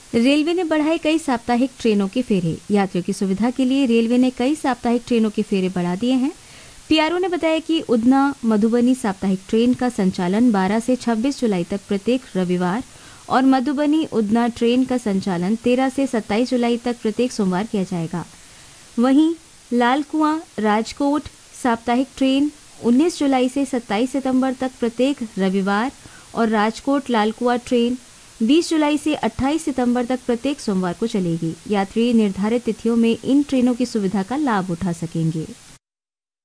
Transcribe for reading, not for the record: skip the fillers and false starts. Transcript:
Railway ने बढ़ाए कई साप्ताहिक ट्रेनों के फेरे। यात्रियों की सुविधा के लिए रेलवे ने कई साप्ताहिक ट्रेनों के फेरे बढ़ा दिए हैं। पीआरओ ने बताया कि उधना मधुबनी साप्ताहिक ट्रेन का संचालन 12 से 26 जुलाई तक प्रत्येक रविवार और मधुबनी उधना ट्रेन का संचालन 13 से 27 जुलाई तक प्रत्येक सोमवार किया जाएगा। वहीं लालकुआं राजकोट साप्ताहिक ट्रेन 19 जुलाई से 27 सितंबर तक प्रत्येक रविवार और राजकोट लालकुआं ट्रेन 20 जुलाई से 28 सितंबर तक प्रत्येक सोमवार को चलेगी। यात्री निर्धारित तिथियों में इन ट्रेनों की सुविधा का लाभ उठा सकेंगे।